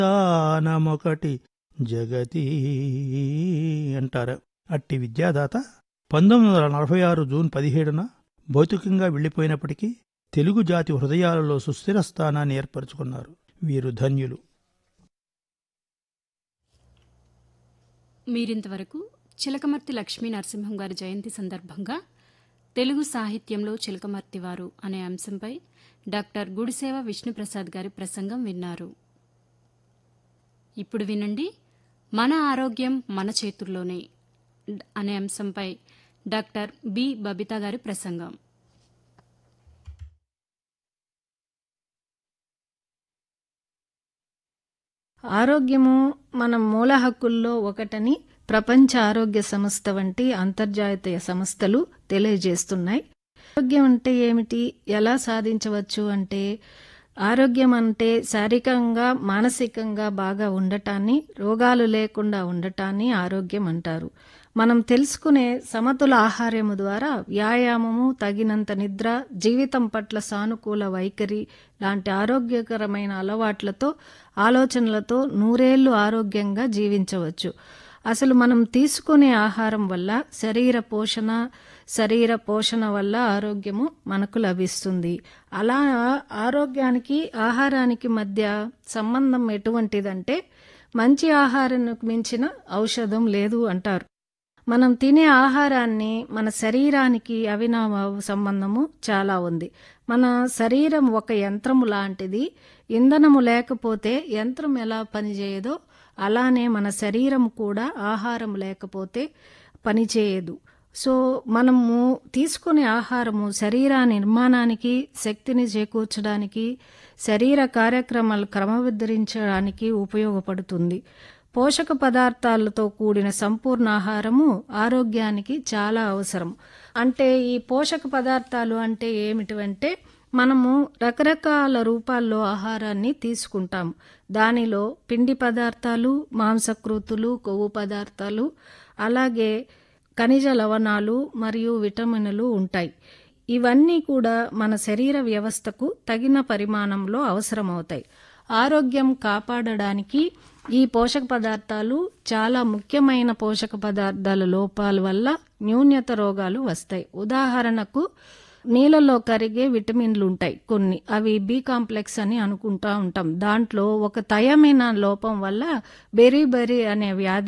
దానమొకటి జగతి అంటారు. అట్టి విద్యాదాత 1946 జూన్ 17న భౌతికంగా వెళ్లిపోయినప్పటికీ తెలుగు జాతి హృదయాలలో సుస్థిర స్థానాన్ని ఏర్పరచుకున్నారు. వీరు ధన్యులు. మీరింతవరకు చిలకమర్తి లక్ష్మీ నరసింహం గారి జయంతి సందర్భంగా తెలుగు సాహిత్యంలో చిలకమర్తివారు అనే అంశంపై డాక్టర్ గుడిసేవ విష్ణుప్రసాద్ గారి ప్రసంగం విన్నారు. ఇప్పుడు వినండి మన ఆరోగ్యం మన చేతుల్లోనే అనే అంశంపై డాక్టర్ బి బబిత గారి ప్రసంగం. ఆరోగ్యము మన మూల హక్కుల్లో ఒకటని ప్రపంచ ఆరోగ్య సంస్థ వంటి అంతర్జాతీయ సంస్థలు తెలియజేస్తున్నాయి. ఆరోగ్యం అంటే ఏమిటి, ఎలా సాధించవచ్చు అంటే, ఆరోగ్యం అంటే శారీరకంగా మానసికంగా బాగా ఉండటాన్ని, రోగాలు లేకుండా ఉండటాన్ని ఆరోగ్యం అంటారు. మనం తెలుసుకునే సమతుల ఆహారము ద్వారా వ్యాయామము, తగినంత నిద్ర, జీవితం పట్ల సానుకూల వైఖరి లాంటి ఆరోగ్యకరమైన అలవాట్లతో, ఆలోచనలతో నూరేళ్లు ఆరోగ్యంగా జీవించవచ్చు. అసలు మనం తీసుకునే ఆహారం వల్ల శరీర పోషణ వల్ల ఆరోగ్యము మనకు లభిస్తుంది. అలా ఆరోగ్యానికి ఆహారానికి మధ్య సంబంధం ఎటువంటిదంటే, మంచి ఆహారానికి మించిన ఔషధం లేదు అంటారు. మనం తినే ఆహారాన్ని మన శరీరానికి అవినావ సంబంధము చాలా ఉంది. మన శరీరం ఒక యంత్రము లాంటిది. ఇంధనము లేకపోతే యంత్రం ఎలా పనిచేయదో అలానే మన శరీరం కూడా ఆహారం లేకపోతే పనిచేయదు. సో మనము తీసుకునే ఆహారము శరీర నిర్మాణానికి, శక్తిని చేకూర్చడానికి, శరీర కార్యక్రమాలు క్రమబద్ధరించడానికి ఉపయోగపడుతుంది. పోషక పదార్థాలతో కూడిన సంపూర్ణ ఆహారము ఆరోగ్యానికి చాలా అవసరం. అంటే ఈ పోషక పదార్థాలు అంటే ఏమిటివంటే, మనము రకరకాల రూపాల్లో ఆహారాన్ని తీసుకుంటాం. దానిలో పిండి పదార్థాలు, మాంసకృతులు, కొవ్వు పదార్థాలు, అలాగే ఖనిజ లవణాలు మరియు విటమిన్లు ఉంటాయి. ఇవన్నీ కూడా మన శరీర వ్యవస్థకు తగిన పరిమాణంలో అవసరమవుతాయి. ఆరోగ్యం కాపాడడానికి ఈ పోషక పదార్థాలు చాలా ముఖ్యమైన పోషక పదార్థాల లోపాల వల్ల న్యూన్యత రోగాలు వస్తాయి. ఉదాహరణకు నీళ్ళలో కరిగే విటమిన్లు ఉంటాయి కొన్ని, అవి బి కాంప్లెక్స్ అని అనుకుంటా ఉంటాం. దాంట్లో ఒక థయమిన్ లోపం వల్ల బెరీ అనే వ్యాధి